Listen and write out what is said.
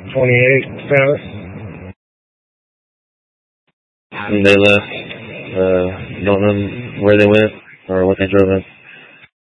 28 Travis. And they left. Don't know where they went or what they drove in.